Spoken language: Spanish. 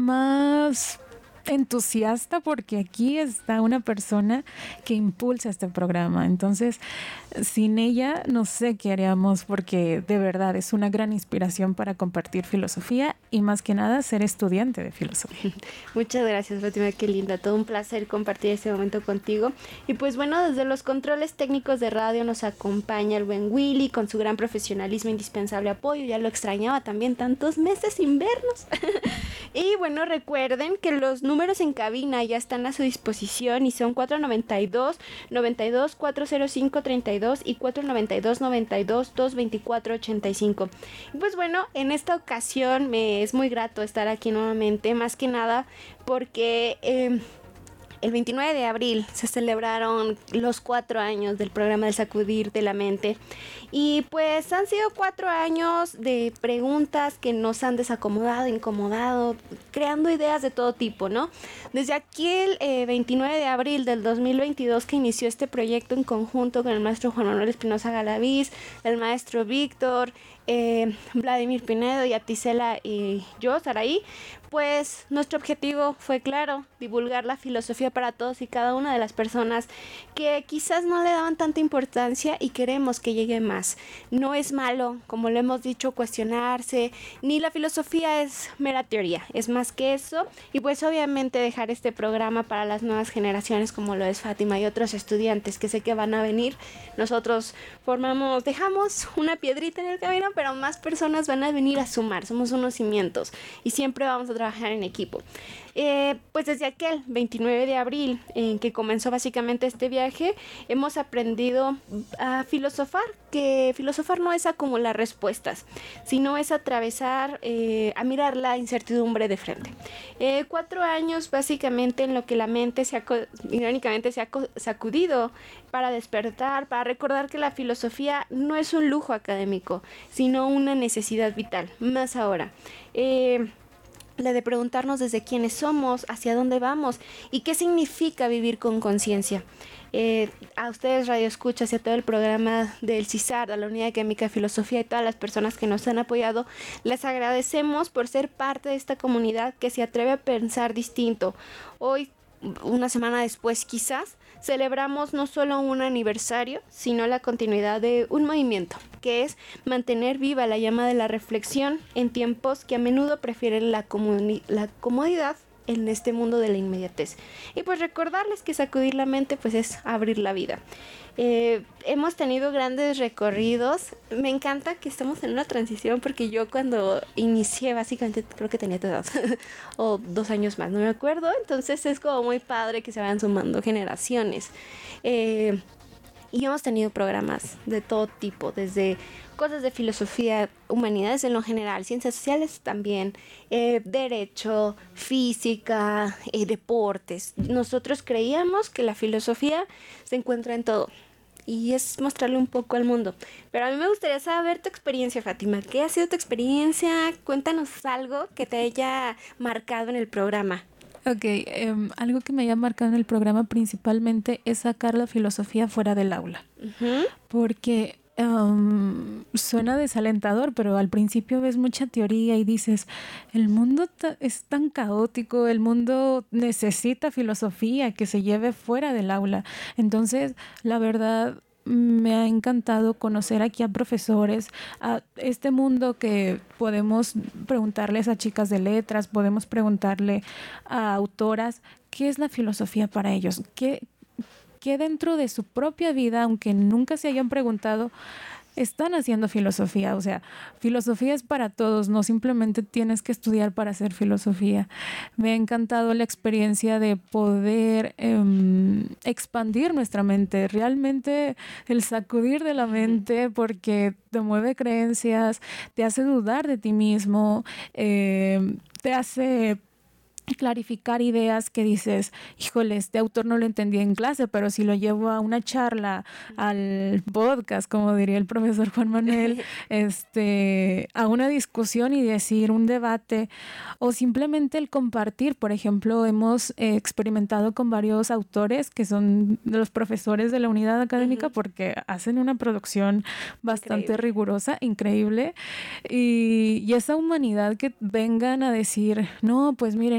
más entusiasta porque aquí está una persona que impulsa este programa. Entonces, sin ella no sé qué haríamos porque de verdad es una gran inspiración para compartir filosofía y más que nada ser estudiante de filosofía. Muchas gracias, Fátima, qué linda, todo un placer compartir este momento contigo. Y pues bueno, desde los controles técnicos de radio nos acompaña el buen Willy con su gran profesionalismo, indispensable apoyo, ya lo extrañaba también tantos meses sin vernos. Y bueno, recuerden que los números en cabina ya están a su disposición y son 492-405-32 y 492-224-85. Y pues bueno, en esta ocasión me es muy grato estar aquí nuevamente, más que nada porque el 29 de abril se celebraron los 4 años del programa de Sacudir de la Mente y pues han sido 4 años de preguntas que nos han desacomodado, incomodado, creando ideas de todo tipo, ¿no? Desde aquel 29 de abril del 2022 que inició este proyecto en conjunto con el maestro Juan Manuel Espinosa Galaviz, el maestro Víctor, Vladimir Pinedo y Atisela y yo, Saraí, pues nuestro objetivo fue claro, divulgar la filosofía para todos y cada una de las personas que quizás no le daban tanta importancia y queremos que llegue más. No es malo, como lo hemos dicho, cuestionarse, ni la filosofía es mera teoría, es más que eso, y pues obviamente dejar este programa para las nuevas generaciones como lo es Fátima y otros estudiantes que sé que van a venir. Nosotros dejamos una piedrita en el camino, pero más personas van a venir a sumar, somos unos cimientos y siempre vamos a trabajar en equipo. Pues desde aquel 29 de abril en que comenzó básicamente este viaje, hemos aprendido a filosofar, que filosofar no es acumular respuestas, sino es atravesar, a mirar la incertidumbre de frente. 4 años básicamente en lo que la mente irónicamente se ha sacudido para despertar, para recordar que la filosofía no es un lujo académico, sino una necesidad vital, más ahora. La de preguntarnos desde quiénes somos, hacia dónde vamos y qué significa vivir con conciencia. A ustedes radioescuchas y a todo el programa del CISAR, a la Unidad Académica de Filosofía y todas las personas que nos han apoyado, les agradecemos por ser parte de esta comunidad que se atreve a pensar distinto. Hoy, una semana después quizás, celebramos no solo un aniversario, sino la continuidad de un movimiento, que es mantener viva la llama de la reflexión en tiempos que a menudo prefieren la comodidad en este mundo de la inmediatez. Y pues recordarles que sacudir la mente pues es abrir la vida. Hemos tenido grandes recorridos. Me encanta que estamos en una transición porque yo cuando inicié básicamente creo que tenía tu edad o 2 años más, no me acuerdo. Entonces es como muy padre que se vayan sumando generaciones. Y hemos tenido programas de todo tipo, desde cosas de filosofía, humanidades en lo general, ciencias sociales también, derecho, física, deportes. Nosotros creíamos que la filosofía se encuentra en todo y es mostrarle un poco al mundo. Pero a mí me gustaría saber tu experiencia, Fátima. ¿Qué ha sido tu experiencia? Cuéntanos algo que te haya marcado en el programa. Ok, algo que me haya marcado en el programa principalmente es sacar la filosofía fuera del aula. Uh-huh. Porque suena desalentador, pero al principio ves mucha teoría y dices, el mundo es tan caótico, el mundo necesita filosofía que se lleve fuera del aula. Entonces, la verdad, me ha encantado conocer aquí a profesores, a este mundo que podemos preguntarles a chicas de letras, podemos preguntarle a autoras, ¿qué es la filosofía para ellos? ¿Qué dentro de su propia vida, aunque nunca se hayan preguntado, están haciendo filosofía? O sea, filosofía es para todos, no simplemente tienes que estudiar para hacer filosofía. Me ha encantado la experiencia de poder expandir nuestra mente, realmente el sacudir de la mente, porque te mueve creencias, te hace dudar de ti mismo, te hace clarificar ideas que dices, híjole, este autor no lo entendí en clase, pero si lo llevo a una charla, al podcast, como diría el profesor Juan Manuel, a una discusión y decir un debate, o simplemente el compartir. Por ejemplo, hemos experimentado con varios autores que son de los profesores de la unidad académica, porque hacen una producción bastante rigurosa, increíble, y esa humanidad que vengan a decir, no, pues miren,